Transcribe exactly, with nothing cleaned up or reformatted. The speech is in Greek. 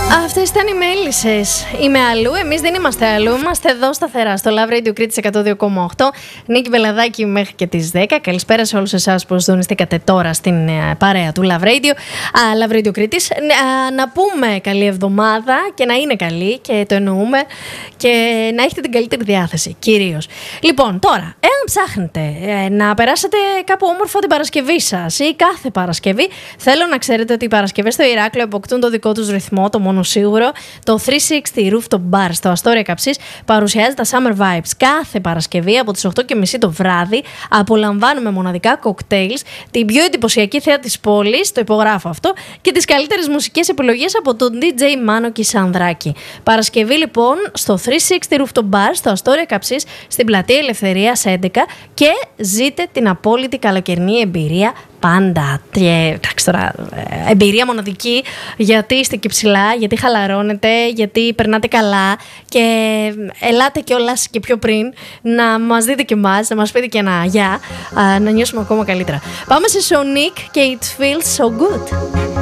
Αυτές ήταν οι Μέλισσες. Είμαι αλλού, εμείς δεν είμαστε αλλού. Είμαστε εδώ σταθερά στο Love Radio Κρήτης εκατό δύο κόμμα οκτώ. Νίκη Μπελαδάκη μέχρι και τις δέκα. Καλησπέρα σε όλους εσάς που συντονιστήκατε τώρα στην παρέα του Love Radio. Α, Love Radio Κρήτης. Να πούμε καλή εβδομάδα και να είναι καλή και το εννοούμε και να έχετε την καλύτερη διάθεση κυρίως. Λοιπόν, τώρα, εάν ψάχνετε ε, να περάσετε κάπου όμορφα την Παρασκευή σας ή κάθε Παρασκευή, θέλω να ξέρετε ότι οι Παρασκευές στο Ηράκλειο αποκτούν το δικό τους ρυθμό, το μόνο σίγουρο. Το τριακόσια εξήντα Rooftop Bar στο Αστόρια Καψής παρουσιάζει τα Summer Vibes κάθε Παρασκευή από τις οκτώ και μισή το βράδυ. Απολαμβάνουμε μοναδικά κοκτέιλς, την πιο εντυπωσιακή θέα της πόλης, το υπογράφω αυτό, και τις καλύτερες μουσικές επιλογές από τον ντι τζέι Μάνο Κισανδράκη. Παρασκευή λοιπόν στο τριακόσια εξήντα Rooftop Bar στο Αστόρια Καψής στην Πλατεία Ελευθερίας έντεκα και ζείτε την απόλυτη καλοκαιρινή εμπειρία πάντα. Και, εντάξει, τώρα, εμπειρία μοναδική, γιατί είστε και ψηλά, γιατί χαλαρώνετε, γιατί περνάτε καλά και ελάτε κιόλας και πιο πριν να μας δείτε και εμάς, να μας πείτε και ένα γεια, να νιώσουμε ακόμα καλύτερα. Πάμε σε Sonic και It Feels So Good.